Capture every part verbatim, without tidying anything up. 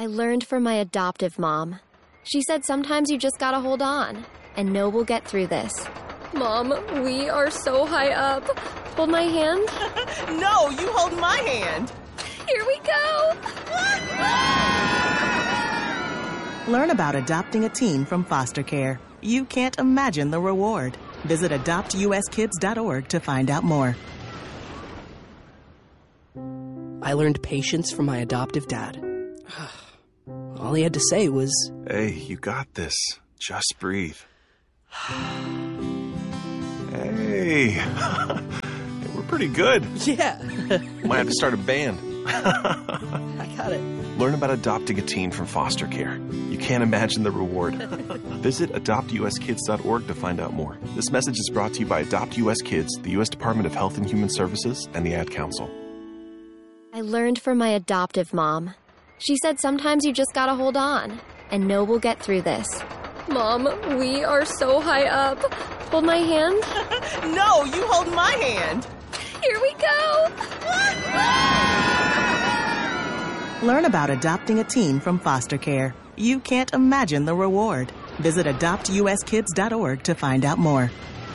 I learned from my adoptive mom. She said sometimes you just gotta hold on and know we'll get through this. Mom, we are so high up. Hold my hand. No, you hold my hand. Here we go. Learn about adopting a teen from foster care. You can't imagine the reward. Visit adopt u s kids dot org to find out more. I learned patience from my adoptive dad. All he had to say was, "Hey, you got this. Just breathe." Hey. We're pretty good. Yeah. Might have to start a band. I got it. Learn about adopting a teen from foster care. You can't imagine the reward. Visit adopt u s kids dot org to find out more. This message is brought to you by Adopt U S Kids, the U S Department of Health and Human Services, and the Ad Council. I learned from my adoptive mom. She said sometimes you just gotta hold on and know we'll get through this. Mom, we are so high up. Hold my hand. No, you hold my hand. Here we go. Learn about adopting a teen from foster care. You can't imagine the reward. Visit adopt u s kids dot org to find out more.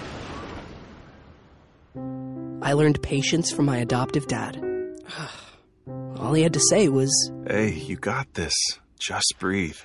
I learned patience from my adoptive dad. All he had to say was, "Hey, you got this. Just breathe."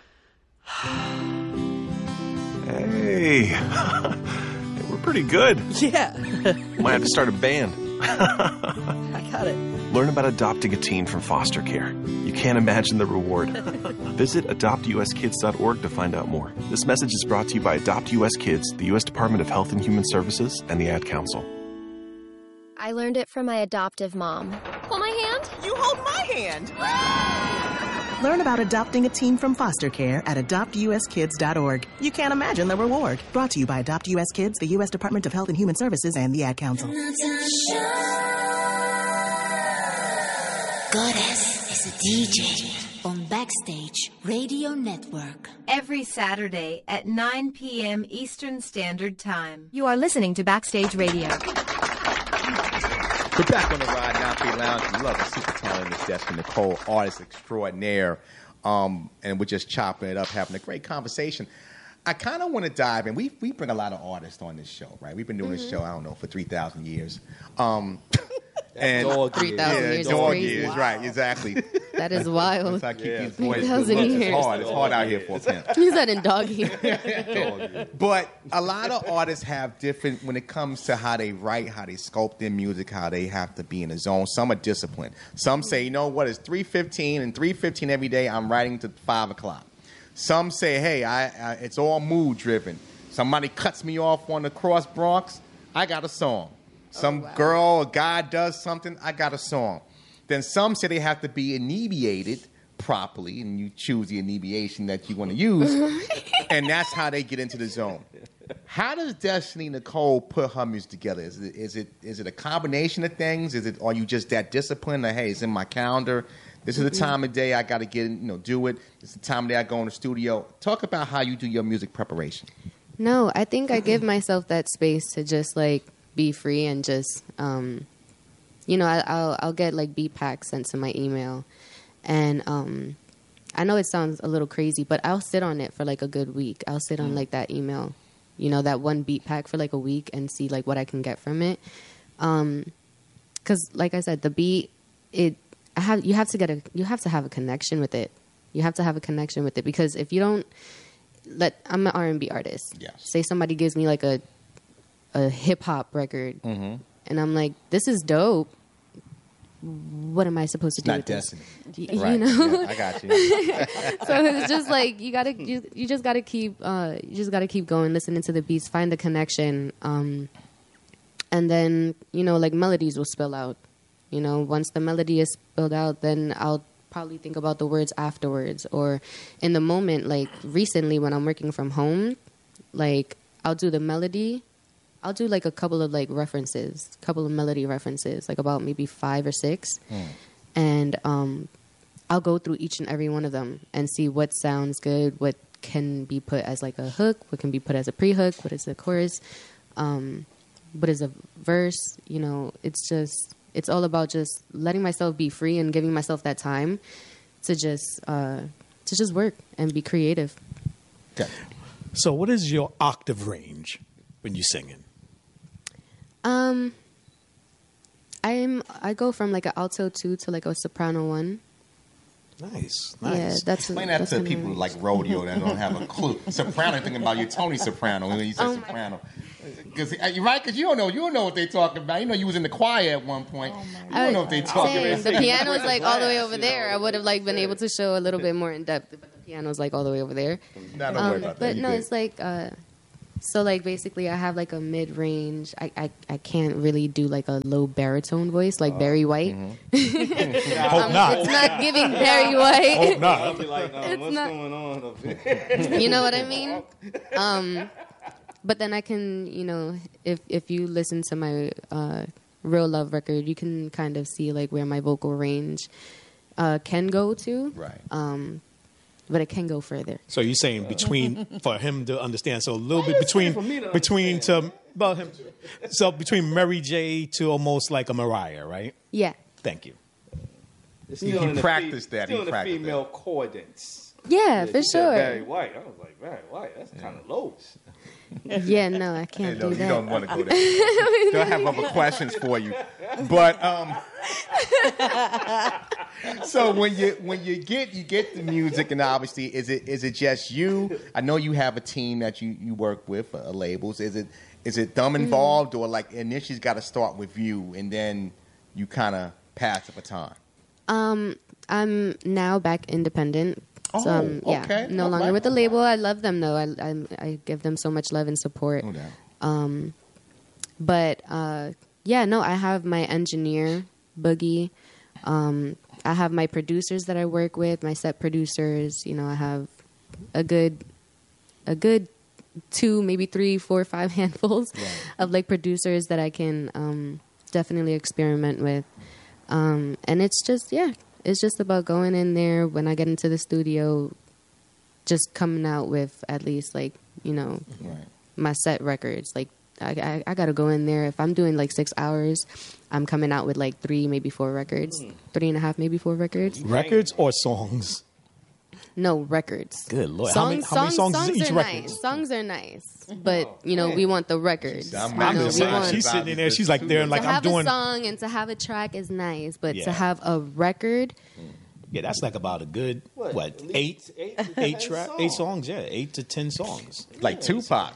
Hey. We're pretty good. Yeah. Might have to start a band. I got it. Learn about adopting a teen from foster care. You can't imagine the reward. Visit adopt u s kids dot org to find out more. This message is brought to you by Adopt U S Kids, the U S Department of Health and Human Services, and the Ad Council. I learned it from my adoptive mom. Hold my hand. You hold my hand. Learn about adopting a teen from foster care at adopt u s kids dot org. You can't imagine the reward. Brought to you by Adopt U S Kids, the U S Department of Health and Human Services, and the Ad Council. Goddess is a D J on Backstage Radio Network. Every Saturday at nine p.m. Eastern Standard Time. You are listening to Backstage Radio. We're back on the Ride Not Be Lounge. We love the super talented Destiny Nicole, artist extraordinaire. Um, and we're just chopping it up, having a great conversation. I kind of want to dive in. We we bring a lot of artists on this show, right? We've been doing mm-hmm. this show, I don't know, for three thousand years. Um, and three thousand yeah, years. Dog is years, wow. right, exactly. That is wild. That's how I keep yeah. these boys. three thousand years. It's hard. It's hard out here for a pimp. You said in doggy. But a lot of artists have different, when it comes to how they write, how they sculpt their music, how they have to be in the zone. Some are disciplined. Some say, you know what, it's three fifteen, and three fifteen every day I'm writing to five o'clock. Some say, hey, I, I it's all mood driven. Somebody cuts me off on the Cross Bronx, I got a song. Some oh, wow. girl or guy does something, I got a song. Then some say they have to be inebriated properly, and you choose the inebriation that you want to use, and that's how they get into the zone. How does Destiny Nicole put her music together? Is it is it is it a combination of things? Is it are you just that disciplined? That hey, it's in my calendar. This is the time of day I got to get you know do it. This is the time of day I go in the studio. Talk about how you do your music preparation. No, I think I give myself that space to just like be free and just, um, you know, I, I'll I'll get like beat packs sent to my email, and um, I know it sounds a little crazy, but I'll sit on it for like a good week. I'll sit on like that email, you know, that one beat pack for like a week and see like what I can get from it. Um, 'cause like I said, the beat, it I have you have to get a you have to have a connection with it. You have to have a connection with it because if you don't, let I'm an R and B artist. Yes. Say somebody gives me like a a hip hop record, mm-hmm. and I'm like, this is dope. What am I supposed to do Not with Destiny. this? You, right. you know, yeah, I got you. So it's just like you gotta, you, you just gotta keep, uh, you just gotta keep going, listening to the beats, find the connection, um, and then you know, like melodies will spill out. You know, once the melody is spilled out, then I'll probably think about the words afterwards, or in the moment. Like recently, when I'm working from home, like I'll do the melody. I'll do like a couple of like references, a couple of melody references, like about maybe five or six. Mm. And um, I'll go through each and every one of them and see what sounds good, what can be put as like a hook, what can be put as a pre-hook, what is a chorus, um, what is a verse. You know, it's just, it's all about just letting myself be free and giving myself that time to just uh, to just work and be creative. Okay. So, what is your octave range when you're singing? Um, I'm I go from like an alto two to like a soprano one. Nice, nice. Yeah, that's explain that that's to kinda people range. like rodeo that don't have a clue. Soprano, thinking about your Tony Soprano when you said Oh my soprano. Because you're right, because you don't know, you don't know what they talking about. You know, you was in the choir at one point. you don't know what they talking Same. about. The piano is like all the way over there. I would have like been able to show a little bit more in depth, but the piano is like all the way over there. Nah, don't worry about that. But You no, good. it's like uh, so like basically I have like a mid range. I, I I can't really do like a low baritone voice like Barry White. Hope not. It's not giving Barry White. Hope not. I'll be like, um, It's what's not- going on up here? You know what I mean? Um, but then I can, you know, if if you listen to my uh, Real Love record, you can kind of see like where my vocal range uh, can go to. Right. Um, but it can go further. So you're saying between for him to understand, so a little bit between between to well him so between Mary J to almost like a Mariah, right? Yeah. Thank you. He- he in the practiced fe- that. He Still in the practiced female cordance. Yeah, for she said sure. Barry White. I was like, Barry White, that's kind of low. Yeah, no, I can't Hey, no, do you that. don't want to go there. They'll have other questions for you. But um, so when you when you get you get the music, and obviously, is it is it just you? I know you have a team that you, you work with, uh, labels. Is it is it them involved, or like initially got to start with you, and then you kind of pass the baton? Um, I'm now back independent. So, um, Oh, yeah, okay. no I longer like with the label. I love them though. I, I I give them so much love and support. No doubt. Um, but uh, yeah, no, I have my engineer Boogie. Um, I have my producers that I work with, my set producers. You know, I have a good a good two, maybe three, four, five handfuls of like producers that I can um, definitely experiment with. Um, and it's just yeah. It's just about going in there when I get into the studio, just coming out with at least like, you know, Right. my set records. Like I, I, I got to go in there. If I'm doing like six hours, I'm coming out with like three, maybe four records, three and a half, maybe four records. Records or songs? No, records. Good Lord. How many- how many songs is each are record? nice. Songs are nice, but you know we want the records. I'm You know, I'm we just saying, want- she's sitting in there. She's like there, and like to I'm have doing. a song and to have a track is nice, but Yeah. to have a record, Yeah, that's like about a good What, what, at least eight, eight to eight ten track, songs. eight songs. Yeah, eight to ten songs. Like Tupac.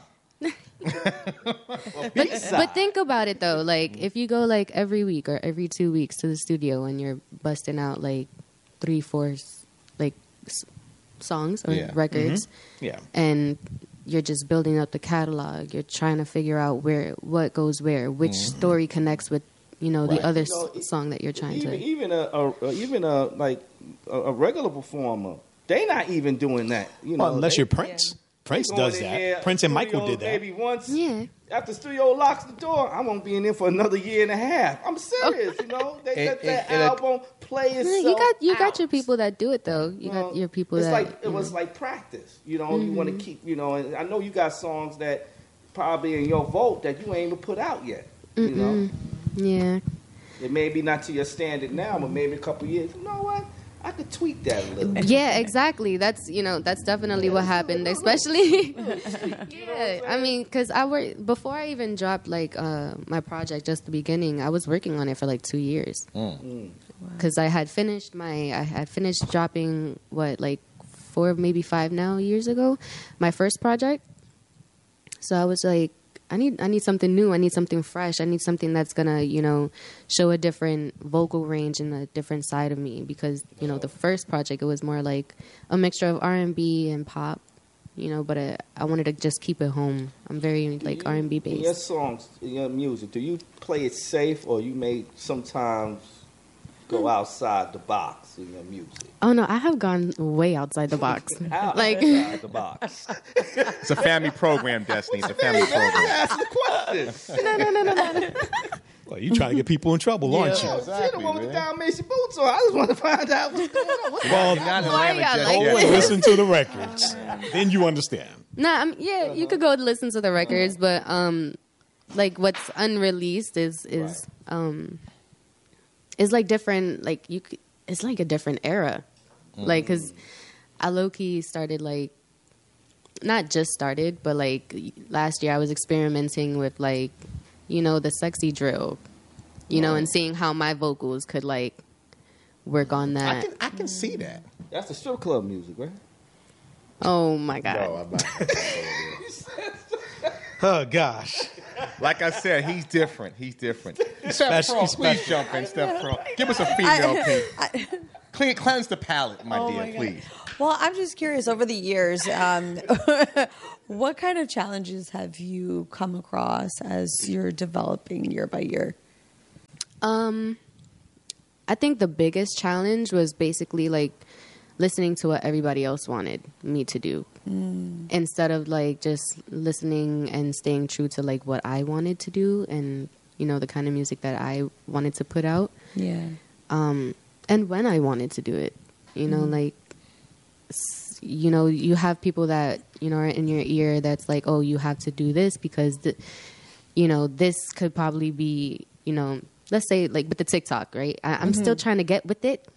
But, but think about it though, like if you go like every week or every two weeks to the studio and you're busting out like three, four, s- like s- songs or Yeah. records, Yeah. and you're just building up the catalog. You're trying to figure out where what goes where, which story connects with you know Right. the other You know, s- song that you're trying Even to. even a, a, a even a like a, a regular performer, they not even doing that. You know, Well, unless they- you're Prince. Prince they going does in that. there, Prince and Michael studio did that. Maybe once. Yeah. After studio locks the door, I won't be in there for another year and a half. I'm serious. You know, they It- let that it- it- album play Yeah, itself. you got you out. got your people that do it though. You Well, got your people it's that. like it you was know. like practice. You know, you want to keep. You know, and I know you got songs that probably in your vault that you ain't even put out yet. You know, Yeah. it may be not to your standard now, but maybe a couple years. You know what? I could tweak that a little. Yeah, exactly. That's you know that's definitely what happened. Especially, yeah. I mean, because I worked before I even dropped like uh, my project, just the beginning. I was working on it for like two years because I had finished my I had finished dropping what like four maybe five now years ago, my first project. So I was like, I need I need something new. I need something fresh. I need something that's gonna, you know, show a different vocal range and a different side of me. Because, you know, the first project, it was more like a mixture of R and B and pop, you know, but I, I wanted to just keep it home. I'm very like R and B In your based. songs, in your music, do you play it safe or you may sometimes go outside the box in your music? Oh no, I have gone way outside the box. like Outside the box. It's a family program, Destiny. It's a family program. Ask the question. no, no, no, no, no. Well, you trying to get people in trouble, aren't you? She the one with the Dalmatian boots on. I just want to find out what's going on. What's Well, You're not in Why Atlanta y'all just like yet. this? listen to the records, then you understand. Nah, I'm, yeah, you could go listen to the records, but um, like what's unreleased is is um, is like different. Like you, could, it's like a different era. Like, cause I low key started like, not just started, but like last year I was experimenting with like, you know, the sexy drill, you know, and seeing how my vocals could like work on that. I can, I can see that. That's the strip club music, right? Oh my God. No, I'm not. Oh gosh. Like I said, he's different. He's different. Steph Special- Pro, please special. jump in, Steph Pro. Give us a female I- pink. I- Clean, cleanse the palate, my Oh dear, my God. please. Well, I'm just curious. Over the years, um, what kind of challenges have you come across as you're developing year by year? Um, I think the biggest challenge was basically like listening to what everybody else wanted me to do Mm. instead of like just listening and staying true to like what I wanted to do and, you know, the kind of music that I wanted to put out. Yeah. Um, and when I wanted to do it, you know, Mm. like, s- you know, you have people that, you know, are in your ear that's like, oh, you have to do this because, the, you know, this could probably be, you know, let's say like with the TikTok, right? I, I'm Mhm. still trying to get with it.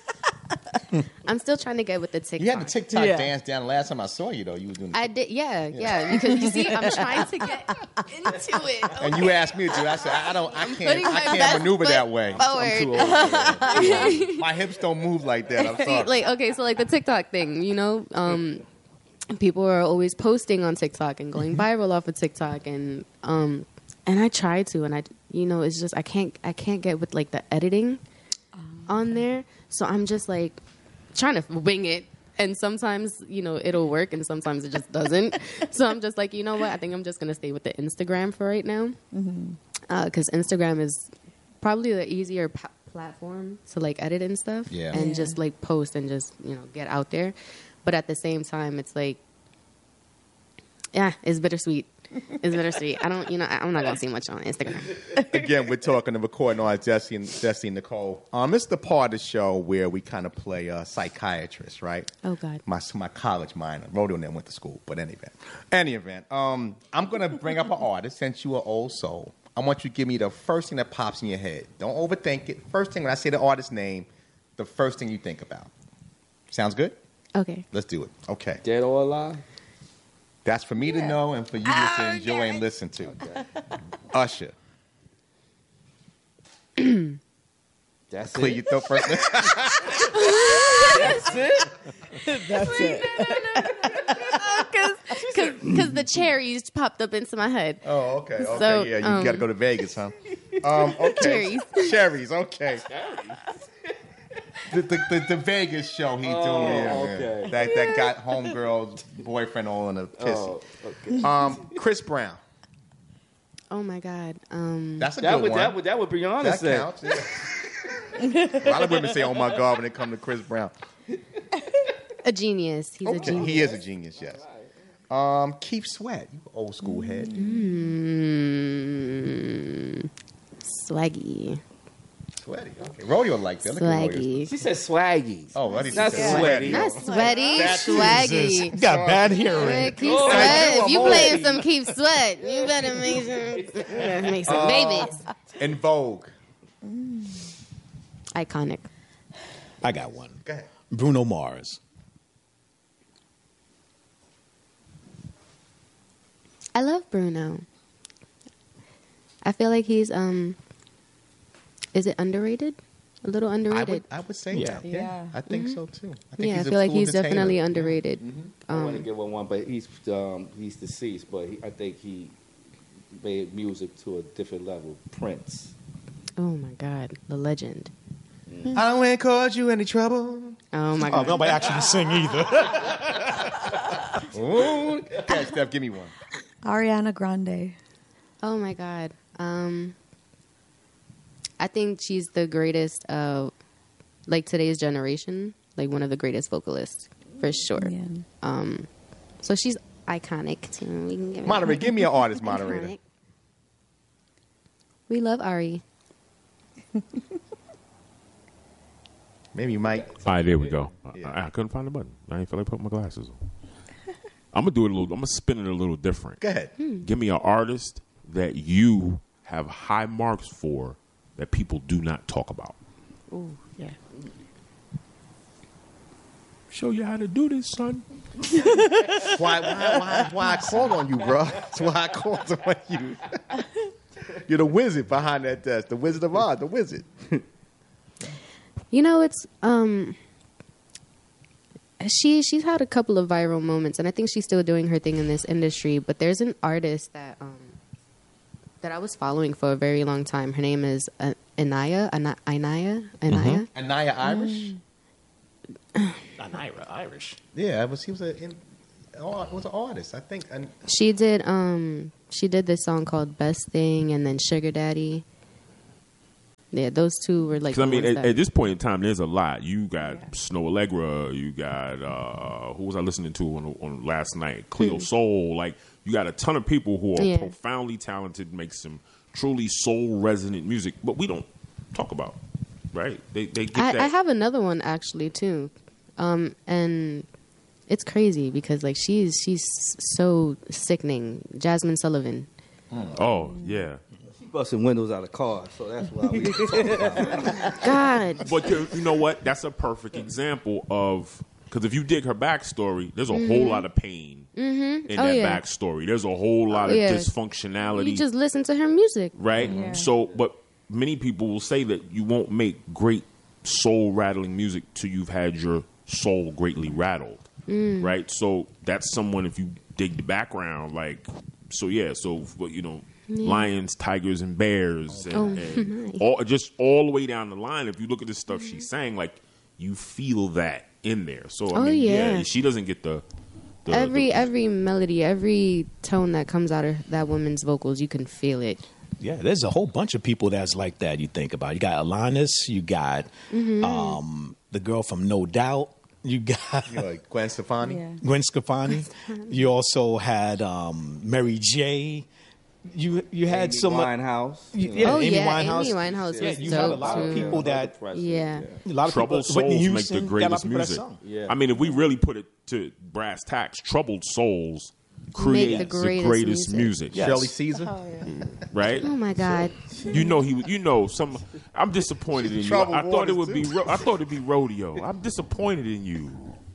I'm still trying to get with the TikTok. You had the TikTok Yeah. dance down the last time I saw you, though. You was doing the I did, yeah, yeah, because you see, I'm trying to get into it. And you asked me to do it. I said, I don't, I can't, putting I my can't best maneuver foot that way. I'm too old. forward. My hips don't move like that. I'm See, sorry. like, okay, so like the TikTok thing, you know, um, people are always posting on TikTok and going viral off of TikTok, and um, and I try to, and I, you know, it's just I can't, I can't get with like the editing on there, so I'm just like trying to wing it. And sometimes, you know, it'll work and sometimes it just doesn't. So I'm just like, you know what? I think I'm just going to stay with the Instagram for right now. Mm-hmm. Because Instagram is probably the easier pa- platform to like edit and stuff. Yeah. And Yeah. just like post and just, you know, get out there. But at the same time, it's like, yeah, it's bittersweet. It's bittersweet. I don't, you know, I'm not going to see much on Instagram. Again, we're talking to recording artist Jesse and Jesse and Nicole. Um, it's the part of the show where we kind of play a psychiatrist, right? Oh, God. My my college minor. Rodeo never went to school, but any event. Any event. Um, I'm going to bring up an artist since you are old soul. I want you to give me the first thing that pops in your head. Don't overthink it. First thing when I say the artist's name, the first thing you think about. Sounds good? Okay. Let's do it. Okay. Dead or alive? That's for me to know and for you to enjoy and listen to. Usher. That's Clear it. your throat first. That's it. That's it. Because the cherries popped up into my head. Oh, okay. Okay. So, yeah, you um, got to go to Vegas, huh? Um, okay. Cherries. Cherries. Okay. The, the, the, the Vegas show he Oh, doing yeah, okay. yeah. that that got homegirl's boyfriend all in a pissy. Oh, okay. Um, Chris Brown. Oh, my God. Um, That's a That good would one. that would that would Brianna That say. counts. Yeah. A lot of women say, "Oh my God," when it comes to Chris Brown. a genius. He's a Okay, genius. he is a genius. Yes. Um, Keith Sweat, you old school head. Mm, swaggy. Sweaty. Okay. Rodeo like that. Look at Rodeo. Swaggy. She said swaggy. Oh, what did she Not say? sweaty. Not sweaty, That's swaggy. You got bad hearing. Yeah, Keith Oh, Sweat. If you I'm playing old. some Keith Sweat, you better make some, you better make some Uh, babies. In Vogue. Iconic. I got one. Go ahead. Bruno Mars. I love Bruno. I feel like he's um. Is it underrated? A little I underrated. would, I would say Yeah. that. Yeah, Yeah. I think so too. I think yeah, I he's a feel like cool he's entertainer. definitely underrated. I want to Um, give him one, but he's um, he's deceased. But he, I think he made music to a different level. Prince. oh my God, the legend. I don't want to cause you any trouble. Oh my Oh, God. nobody actually sing either. Ooh. Okay, Steph, give me one. Ariana Grande. Oh my God. Um, I think she's the greatest of like today's generation, like one of the greatest vocalists for sure. Yeah. Um, so she's iconic too. We can give her- Moderator, give me an artist, moderator. Iconic. We love Ari. Maybe you might. All right, there we go. Yeah. I, I couldn't find the button. I didn't feel like putting my glasses on. I'm gonna do it a little. I'm gonna spin it a little different. Go ahead. Give me an artist that you have high marks for that people do not talk about. Ooh, yeah. show you how to do this, son. why, why, why, why I called on you, bro? That's why I called on you. You're the wizard behind that desk, the Wizard of Oz, the wizard. You know, it's um, she she's had a couple of viral moments, and I think she's still doing her thing in this industry. But there's an artist that um that I was following for a very long time. Her name is uh, Anaya, Ana- Anaya, Anaya, Mm-hmm. Anaya Irish. Um, Anaya Irish. Yeah, it was. He was a in, oh, was an artist, I think. And She did um she did this song called Best Thing, and then Sugar Daddy. Yeah, those two were like. Because I mean, the at, ones that- at this point in time, there's a lot. You got yeah. Snow Allegra. You got uh, who was I listening to on, on last night? Cleo Hmm. Soul. Like you got a ton of people who are Yeah. profoundly talented, make some truly soul resonant music, but we don't talk about. Right? They they get I, that. I have another one actually too, um, and it's crazy because like she's she's so sickening. Jasmine Sullivan. Oh yeah. Busting windows out of cars, so that's why we talking about. God. But you, you know what? That's a perfect example of because if you dig her backstory, there's a Mhm. whole lot of pain Mm-hmm. in oh, that yeah. backstory. There's a whole lot Oh, of yeah. dysfunctionality. You just listen to her music, right? Yeah. So, but many people will say that you won't make great soul rattling music till you've had your soul greatly rattled, Mm. right? So that's someone if you dig the background, like so, yeah. So, but you know. Yeah. Lions, tigers, and bears, and, Oh, and my. all, just all the way down the line. If you look at the stuff she sang, like you feel that in there. So I Oh, mean, yeah. she doesn't get the, the every the- every melody, every tone that comes out of that woman's vocals, you can feel it. Yeah, there's a whole bunch of people that's like that. You think about. You got Alanis. You got Mhm. um, the girl from No Doubt. You got you know, like Gwen Stefani. Yeah. Gwen Stefani. You also had um, Mary J. You you had Amy some Winehouse. You, you yeah, Oh, Amy yeah, Winehouse. Amy Winehouse Yeah, was you had a dope, lot of too. people that. Yeah. A lot of Troubled people. Whitney souls make Houston, the got a lot of greatest people that music. sung. Yeah. I mean, if we really put it to brass tacks, troubled souls create the the greatest greatest, music. music. Yes. Shirley Caesar. Right? Oh my God. You know he. You know some. I'm disappointed in you. Troubled I thought it would waters, be. Ro- I thought it'd be rodeo. I'm disappointed in you.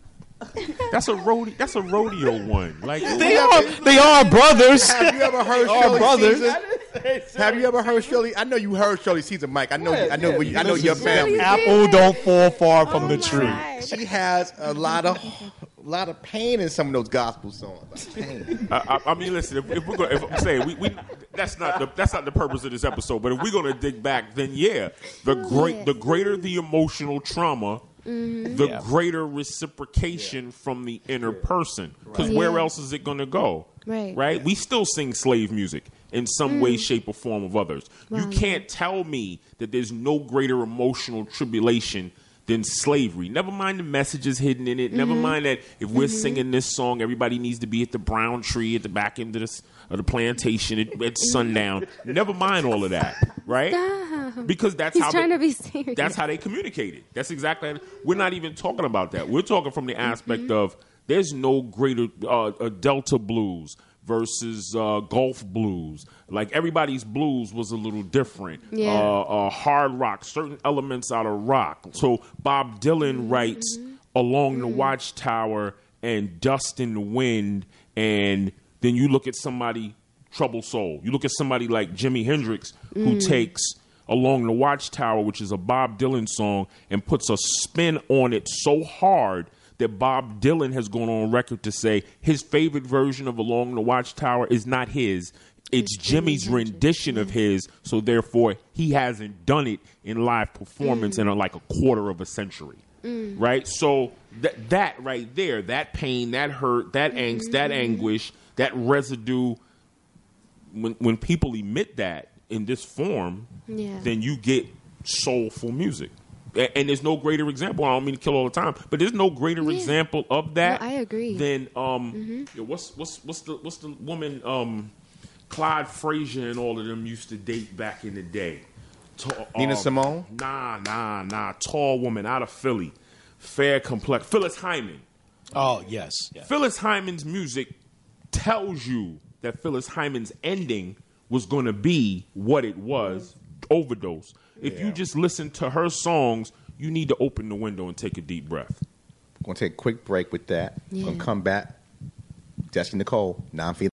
That's a rodeo. That's a rodeo one. Like They are they are brothers. Have you ever heard All Shirley brothers. Caesar? Have you ever heard Shirley? I know you heard Shirley Caesar, Mike. I know. You, I know. Yeah, I know your family. Apple don't fall far from the tree. She has a lot of, a lot of pain in some of those gospel songs. Like pain. I, I, I mean, listen. If, if we're going, if I'm saying we, we, that's not the that's not the purpose of this episode. But if we're going to dig back, then yeah, the great, the greater the emotional trauma, Mm-hmm. the Yeah. greater reciprocation from the inner person. Because Right. where Yeah. else is it going to go? Right. Right. We still sing slave music in some way, shape, or form of others. You Wow. can't tell me that there's no greater emotional tribulation than slavery. Never mind the messages hidden in it. Never mind that if we're singing this song, everybody needs to be at the brown tree at the back end of, this, of the plantation at, at sundown. Never mind all of that, right? Stop. Because that's He's how trying they, to be serious. that's how they communicated. That's exactly. We're not even talking about that. We're talking from the aspect Mm-hmm. of there's no greater uh, uh, Delta blues versus uh, Gulf blues. Like everybody's blues was a little different. Yeah. Uh, uh, hard rock, certain elements out of rock. So Bob Dylan writes "Along the Watchtower" and "Dust in the Wind," and then you look at somebody Troubled Soul. You look at somebody like Jimi Hendrix who takes "Along the Watchtower," which is a Bob Dylan song, and puts a spin on it so hard that Bob Dylan has gone on record to say his favorite version of "Along the Watchtower" is not his. It's Jimmy's rendition of his, so therefore he hasn't done it in live performance in a, like a quarter of a century. Right? So th- that right there, that pain, that hurt, that angst, that anguish, that residue, when when people emit that in this form, Yeah. then you get soulful music. A- And there's no greater example. I don't mean to kill all the time, but there's no greater Yeah. example of that. No, I agree. Than um, yeah, what's what's what's the what's the woman um, Clyde Frazier and all of them used to date back in the day. Ta- Nina um, Simone? Nah, nah, nah. Tall woman out of Philly, fair complex. Phyllis Hyman. Oh yes. Yeah. Phyllis Hyman's music tells you that Phyllis Hyman's ending was going to be what it was, overdose. If you just listen to her songs, you need to open the window and take a deep breath. We're going to take a quick break with that. Yeah. We're going to come back. Destiny Nicole, non-feed